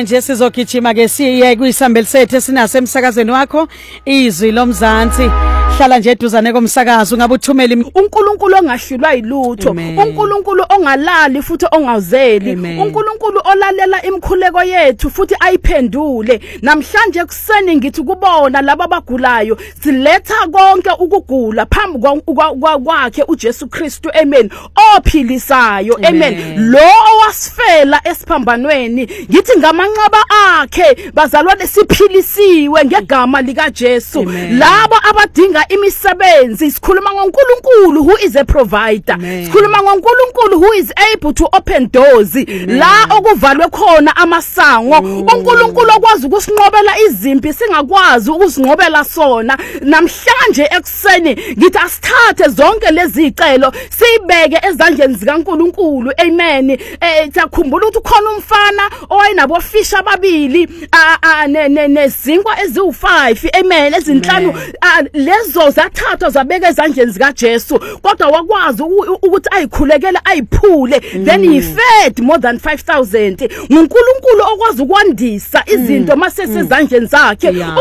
Manje sizogijima ke siye kuyisambeli sethu esinaso emsakazweni wakho izwi lomzansi. Hlala nje eduzane komsakazo ungabe uthumela uNkulunkulu ongahlulwa yilutho, uNkulunkulu ongalali futhi ongawuzeli, uNkulunkulu olalela imkhuleko yethu futhi ayiphendule. Namhlanje kuseni ngithi kubona laba abagulayo siletha konke ukugula phambi kwakhe uJesu Kristu, amen, ophilisayo, amen, lo owasifela esiphambanweni. Ngithi ngamanqaba akhe bazalwane siphilisiwe ngegama lika Jesu. Labo abadinga imisebenzi sikhuluma ngoNkulunkulu who is a provider, sikhuluma ngoNkulunkulu who is able to open doors la okuvalwe khona amasango. uNkulunkulu okwazi ukusinqobela izimpi singakwazi ukusinqobela sona. Namhlanje ekuseni ngithi asithathe zonke lezi zicelo sibeke ezandleni zikaNkulunkulu, amen. Siyakhumbula ukuthi khona umfana owayenabo fish ababili nezinkwa eziwu5, amen, ezinhlanu, lezo zathathwa zabeka ezandleni zikaJesu kodwa wakwazi ukuthi ayikhulekele ayiphule, then he fed more than 5,000. uNkulunkulu okwazi ukwandisa izinto mase sezandleni zakhe.